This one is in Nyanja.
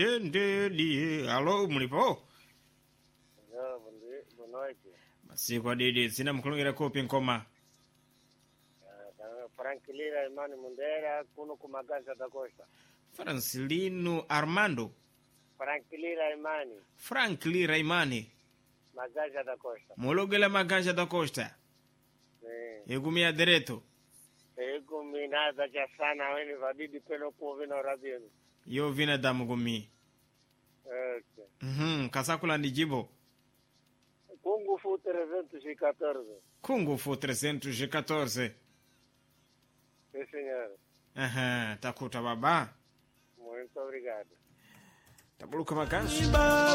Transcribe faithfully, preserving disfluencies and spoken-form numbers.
Ndeli, alô, mulipo? Não, bom dia, boa noite. Masiku adidi, sina mkulungira kopi nkoma. Uh, Frank Lira Imani Mundera, kuno kumagasa da Costa. Francilino Armando. Frank Lira Imani, Frank Lira Imani. magasa da Costa. Mologela Maganja da Costa. Sim. Egumia direto. Ego minada cha sana weni vadidi pelo kuvina rabino. Yo vina damu gumi. Okay. Mhm, kasakula ndijibo. Kungu Fu trezentos e catorze. Kungu Fu trezentos e catorze. Sim, senhor. Aha, takuta baba. Muito obrigado. Tabuluka Maganja.